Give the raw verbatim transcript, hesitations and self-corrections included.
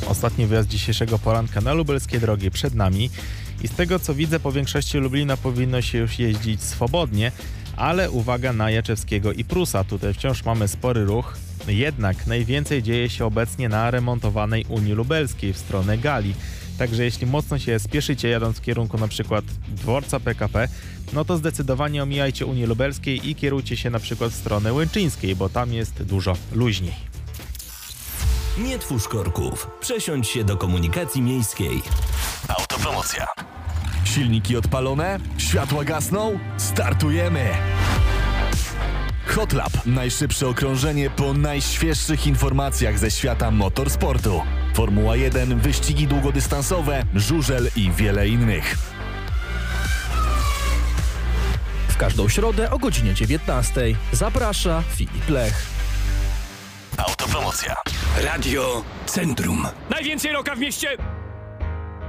Ostatni wyjazd dzisiejszego poranka na lubelskie drogi przed nami i z tego co widzę, po większości Lublina powinno się już jeździć swobodnie, ale uwaga na Jaczewskiego i Prusa. Tutaj wciąż mamy spory ruch, jednak najwięcej dzieje się obecnie na remontowanej Unii Lubelskiej w stronę Gali. Także jeśli mocno się spieszycie jadąc w kierunku na przykład dworca P K P, no to zdecydowanie omijajcie Unii Lubelskiej i kierujcie się na przykład w stronę Łęczyńskiej, bo tam jest dużo luźniej. Nie twórz korków. Przesiądź się do komunikacji miejskiej. Autopromocja. Silniki odpalone? Światła gasną? Startujemy! Hotlap. Najszybsze okrążenie po najświeższych informacjach ze świata motorsportu. Formuła jeden, wyścigi długodystansowe, żużel i wiele innych. W każdą środę o godzinie dziewiętnastej. Zaprasza Filip Lech. Autopromocja. Radio Centrum. Najwięcej roka w mieście!